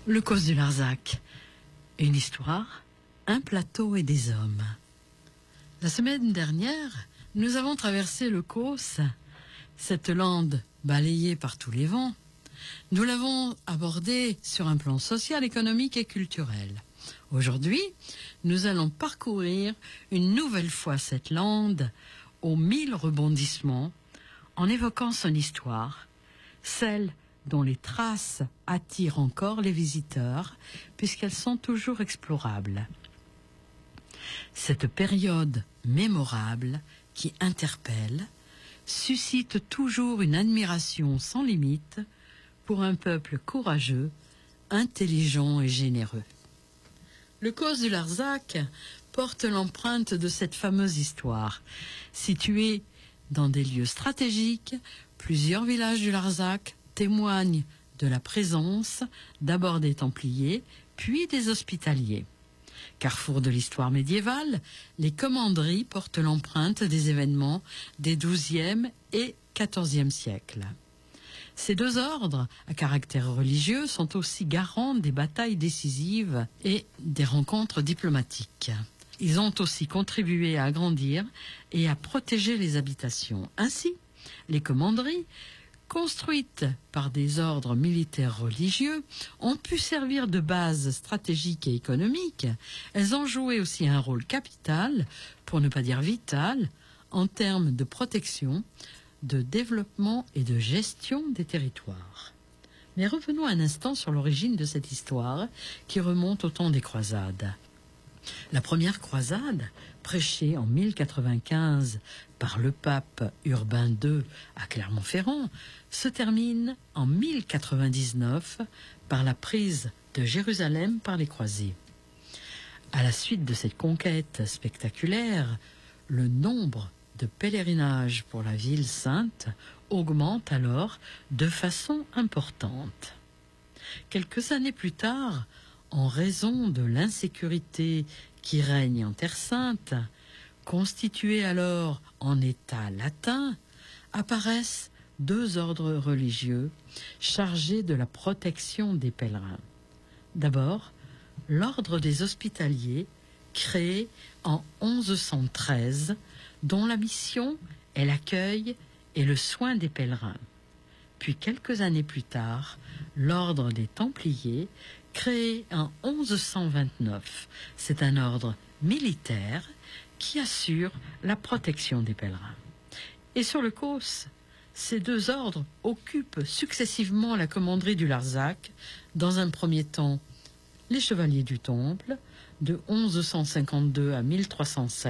Le Causse du Larzac. Une histoire, un plateau et des hommes. La semaine dernière, nous avons traversé le Causse, cette lande balayée par tous les vents. Nous l'avons abordée sur un plan social, économique et culturel. Aujourd'hui, nous allons parcourir une nouvelle fois cette lande aux 1000 rebondissements en évoquant son histoire, celle dont les traces attirent encore les visiteurs puisqu'elles sont toujours explorables. Cette période mémorable qui interpelle suscite toujours une admiration sans limite pour un peuple courageux, intelligent et généreux. Le Causse du Larzac porte l'empreinte de cette fameuse histoire. Situé dans des lieux stratégiques, plusieurs villages du Larzac témoignent de la présence d'abord des Templiers, puis des Hospitaliers. Carrefour de l'histoire médiévale, les commanderies portent l'empreinte des événements des XIIe et XIVe siècles. Ces deux ordres, à caractère religieux, sont aussi garants des batailles décisives et des rencontres diplomatiques. Ils ont aussi contribué à agrandir et à protéger les habitations. Ainsi, les commanderies, construites par des ordres militaires religieux, ont pu servir de base stratégique et économique. Elles ont joué aussi un rôle capital, pour ne pas dire vital, en termes de protection, de développement et de gestion des territoires. Mais revenons un instant sur l'origine de cette histoire qui remonte au temps des croisades. La première croisade, prêchée en 1095 par le pape Urbain II à Clermont-Ferrand, se termine en 1099 par la prise de Jérusalem par les croisés. À la suite de cette conquête spectaculaire, le nombre de pèlerinages pour la ville sainte augmente alors de façon importante. Quelques années plus tard, en raison de l'insécurité qui règne en Terre Sainte, constituée alors en État latin, apparaissent deux ordres religieux chargés de la protection des pèlerins. D'abord, l'ordre des Hospitaliers, créé en 1113, dont la mission est l'accueil et le soin des pèlerins. Puis quelques années plus tard, l'ordre des Templiers, créé en 1129. C'est un ordre militaire qui assure la protection des pèlerins. Et sur le Causse, ces deux ordres occupent successivement la commanderie du Larzac, dans un premier temps les Chevaliers du Temple, de 1152 à 1307,